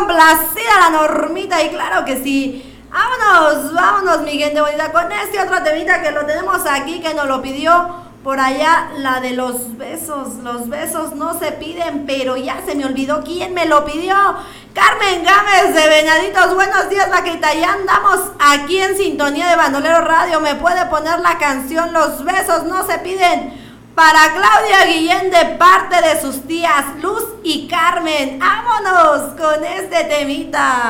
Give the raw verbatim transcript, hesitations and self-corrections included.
complacida la Normita y claro que sí. Vámonos, vámonos mi gente bonita con este otro temita que lo tenemos aquí, que nos lo pidió por allá, la de los besos. Los besos no se piden, pero ya se me olvidó quién me lo pidió. Carmen Gámez de Venaditos. Buenos días, vaquita. Ya andamos aquí en sintonía de Bandolero Radio. ¿Me puede poner la canción Los besos no se piden? Para Claudia Guillén de parte de sus tías Luz y Carmen. Vámonos con este temita.